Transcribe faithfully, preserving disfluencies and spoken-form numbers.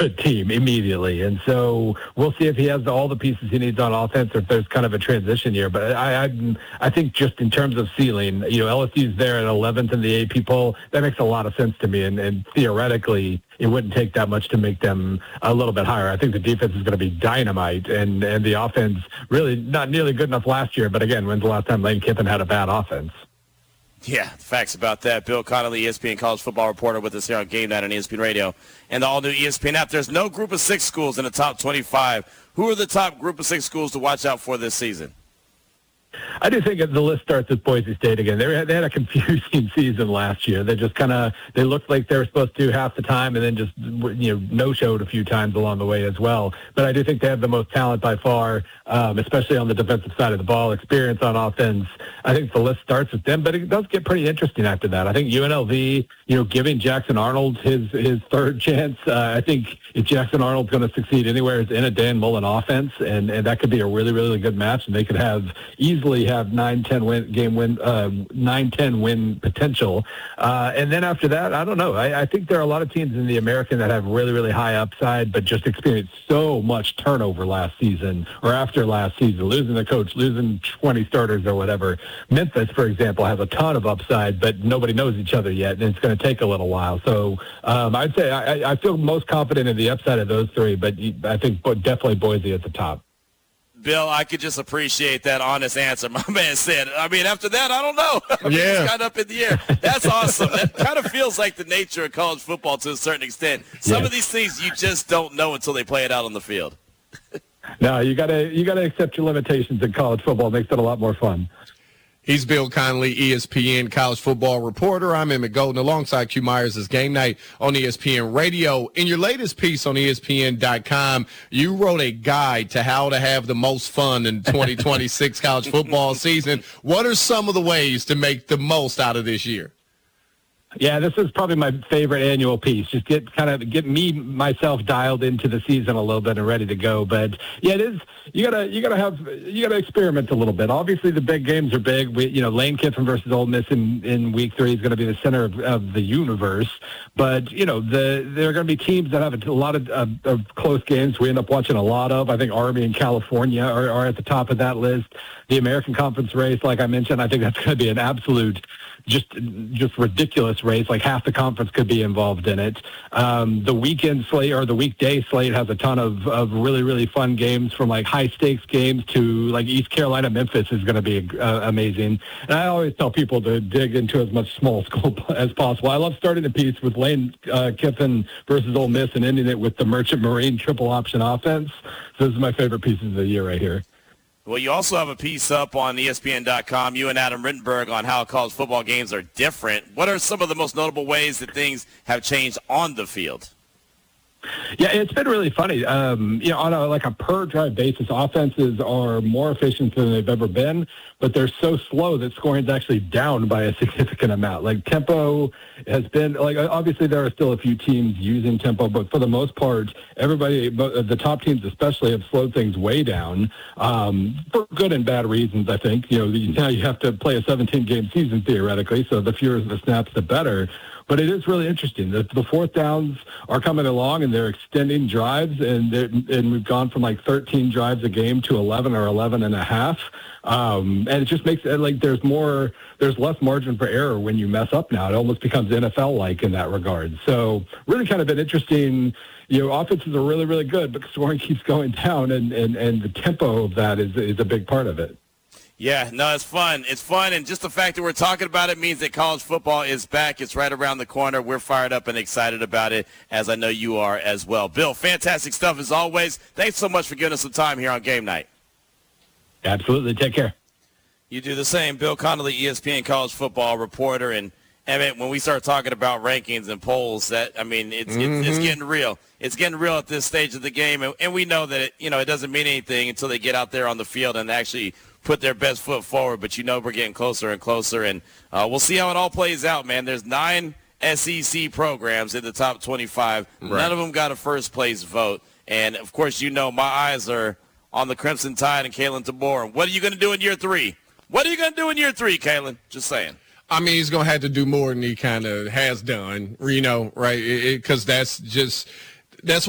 good team immediately. And so we'll see if he has all the pieces he needs on offense or if there's kind of a transition year. But I I, I think just in terms of ceiling, you know, L S U's there at eleventh in the A P poll. That makes a lot of sense to me. And, and theoretically, it wouldn't take that much to make them a little bit higher. I think the defense is going to be dynamite, and, and the offense really not nearly good enough last year. But again, when's the last time Lane Kiffin had a bad offense? Yeah, facts about that. Bill Connolly, E S P N college football reporter with us here on Game Night on E S P N Radio and the all-new E S P N app. There's no group of six schools in the top twenty-five. Who are the top group of six schools to watch out for this season? I do think the list starts with Boise State again. They, were, they had a confusing season last year. They just kind of they looked like they were supposed to half the time, and then just you know no-showed a few times along the way as well. But I do think they have the most talent by far, um, especially on the defensive side of the ball. Experience on offense. I think the list starts with them, but it does get pretty interesting after that. I think U N L V, you know, giving Jackson Arnold his his third chance. Uh, I think if Jackson Arnold's going to succeed anywhere, it's in a Dan Mullen offense, and and that could be a really really good match, and they could have easily have nine ten win game win uh, nine ten win potential, uh, and then after that, I don't know. I, I think there are a lot of teams in the American that have really really high upside, but just experienced so much turnover last season or after last season, losing the coach, losing twenty starters or whatever. Memphis, for example, has a ton of upside, but nobody knows each other yet, and it's going to take a little while. So um, I'd say I, I feel most confident in the upside of those three, but I think definitely Boise at the top. Bill, I could just appreciate that honest answer. My man said, I mean, after that, I don't know. I mean, yeah. It's kind of up in the air. That's awesome. That kind of feels like the nature of college football to a certain extent. Some yes. of these things you just don't know until they play it out on the field. No, you gotta you gotta accept your limitations in college football. It makes it a lot more fun. He's Bill Connolly, E S P N college football reporter. I'm Emmett Golden alongside Q Myers as Game Night on E S P N Radio. In your latest piece on E S P N dot com, you wrote a guide to how to have the most fun in twenty twenty-six college football season. What are some of the ways to make the most out of this year? Yeah, this is probably my favorite annual piece. Just get kind of get me myself dialed into the season a little bit and ready to go. But yeah, it is. You gotta you gotta have you gotta experiment a little bit. Obviously, the big games are big. We, you know, Lane Kiffin versus Ole Miss in, in week three is going to be the center of, of the universe. But you know, the there are going to be teams that have a, a lot of, of, of close games. We end up watching a lot of. I think Army and California are, are at the top of that list. The American Conference race, like I mentioned, I think that's going to be an absolute. Just just ridiculous race. Like half the conference could be involved in it. Um, the weekend slate or the weekday slate has a ton of, of really, really fun games from like high stakes games to like East Carolina, Memphis is going to be uh, amazing. And I always tell people to dig into as much small school as possible. I love starting the piece with Lane uh, Kiffin versus Ole Miss and ending it with the Merchant Marine triple option offense. So this is my favorite pieces of the year right here. Well, you also have a piece up on E S P N dot com, you and Adam Rittenberg, on how college football games are different. What are some of the most notable ways that things have changed on the field? Yeah, it's been really funny. Um, you know, on a, like a per drive basis, offenses are more efficient than they've ever been, but they're so slow that scoring is actually down by a significant amount. Like tempo has been like obviously there are still a few teams using tempo, but for the most part, everybody, the top teams especially, have slowed things way down um, for good and bad reasons. I think you know now you have to play a seventeen game season theoretically, so the fewer the snaps, the better. But it is really interesting. The, the fourth downs are coming along, and they're extending drives, and and we've gone from like thirteen drives a game to eleven or eleven and a half. Um, and it just makes it like there's more, there's less margin for error when you mess up now. It almost becomes N F L-like in that regard. So really kind of an interesting, you know, offenses are really, really good, but scoring keeps going down, and, and, and the tempo of that is is a big part of it. Yeah, no, it's fun. It's fun, and just the fact that we're talking about it means that college football is back. It's right around the corner. We're fired up and excited about it, as I know you are as well. Bill, fantastic stuff as always. Thanks so much for giving us some time here on Game Night. Absolutely. Take care. You do the same. Bill Connolly, E S P N college football reporter. And, Emmett, when we start talking about rankings and polls, that I mean, it's, mm-hmm. it's, it's getting real. It's getting real at this stage of the game, and, and we know that it, you know, it doesn't mean anything until they get out there on the field and actually put their best foot forward, but you know we're getting closer and closer, and uh, we'll see how it all plays out, man. There's nine S E C programs in the top twenty-five. Right. None of them got a first-place vote, and, of course, you know my eyes are on the Crimson Tide and Kalen DeBoer. What are you going to do in year three? What are you going to do in year three, Kalen? Just saying. I mean, he's going to have to do more than he kind of has done, you know, right, because that's just – that's